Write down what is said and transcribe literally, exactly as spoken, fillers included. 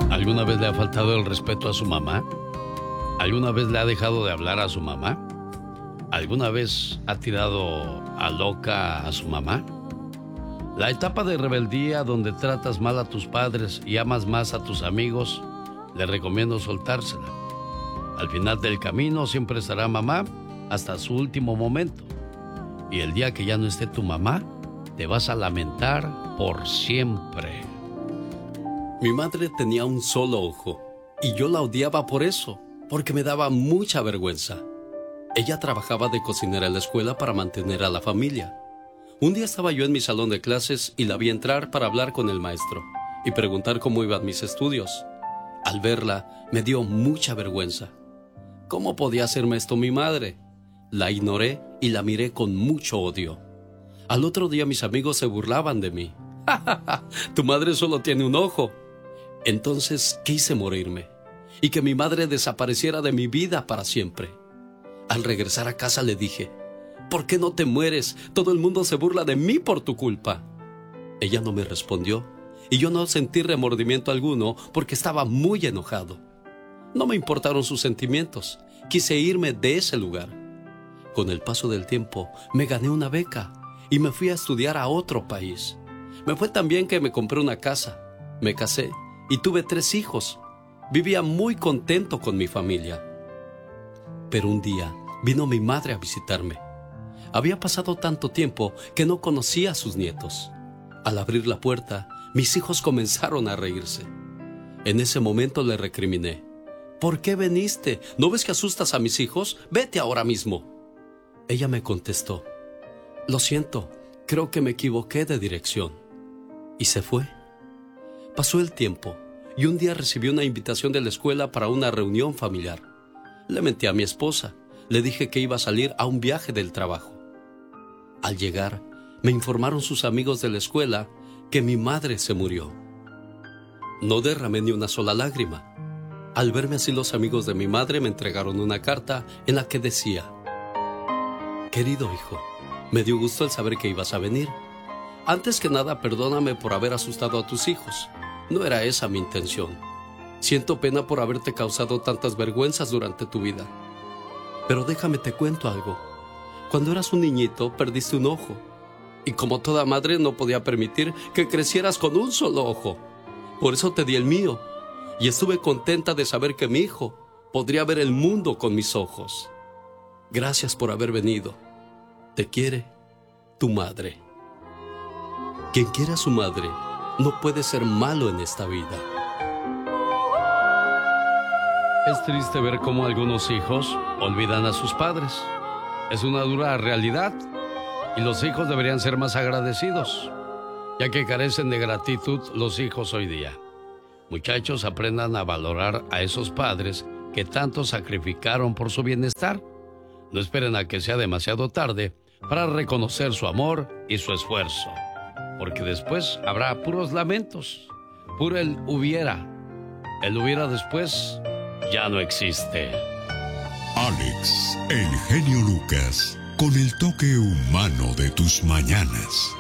¿Alguna vez le ha faltado el respeto a su mamá? ¿Alguna vez le ha dejado de hablar a su mamá? ¿Alguna vez ha tirado a loca a su mamá? La etapa de rebeldía donde tratas mal a tus padres y amas más a tus amigos, le recomiendo soltársela. Al final del camino siempre estará mamá hasta su último momento. Y el día que ya no esté tu mamá, te vas a lamentar por siempre. Mi madre tenía un solo ojo y yo la odiaba por eso, porque me daba mucha vergüenza. Ella trabajaba de cocinera en la escuela para mantener a la familia. Un día estaba yo en mi salón de clases y la vi entrar para hablar con el maestro y preguntar cómo iban mis estudios. Al verla, me dio mucha vergüenza. ¿Cómo podía hacerme esto mi madre? La ignoré y la miré con mucho odio. Al otro día mis amigos se burlaban de mí. ¡Ja, ja, ja! Tu madre solo tiene un ojo. Entonces quise morirme y que mi madre desapareciera de mi vida para siempre. Al regresar a casa le dije: ¿por qué no te mueres? Todo el mundo se burla de mí por tu culpa. Ella no me respondió y yo no sentí remordimiento alguno porque estaba muy enojado. No me importaron sus sentimientos. Quise irme de ese lugar. Con el paso del tiempo me gané una beca y me fui a estudiar a otro país. Me fue tan bien que me compré una casa, me casé y tuve tres hijos. Vivía muy contento con mi familia. Pero un día vino mi madre a visitarme. Había pasado tanto tiempo que no conocía a sus nietos. Al abrir la puerta, mis hijos comenzaron a reírse. En ese momento le recriminé: ¿por qué viniste? ¿No ves que asustas a mis hijos? Vete ahora mismo. Ella me contestó: lo siento, creo que me equivoqué de dirección. Y se fue. Pasó el tiempo y un día recibí una invitación de la escuela para una reunión familiar. Le menté a mi esposa. Le dije que iba a salir a un viaje del trabajo. Al llegar, me informaron sus amigos de la escuela que mi madre se murió. No derramé ni una sola lágrima. Al verme así, los amigos de mi madre me entregaron una carta en la que decía: querido hijo, me dio gusto al saber que ibas a venir. Antes que nada, perdóname por haber asustado a tus hijos. No era esa mi intención. Siento pena por haberte causado tantas vergüenzas durante tu vida. Pero déjame te cuento algo. Cuando eras un niñito, perdiste un ojo. Y como toda madre, no podía permitir que crecieras con un solo ojo. Por eso te di el mío. Y estuve contenta de saber que mi hijo podría ver el mundo con mis ojos. Gracias por haber venido. Te quiere tu madre. Quien quiera a su madre no puede ser malo en esta vida. Es triste ver cómo algunos hijos olvidan a sus padres. Es una dura realidad y los hijos deberían ser más agradecidos, ya que carecen de gratitud los hijos hoy día. Muchachos, aprendan a valorar a esos padres que tanto sacrificaron por su bienestar. No esperen a que sea demasiado tarde para reconocer su amor y su esfuerzo, porque después habrá puros lamentos, puro el hubiera. El hubiera después ya no existe. Alex, el genio Lucas, con el toque humano de tus mañanas.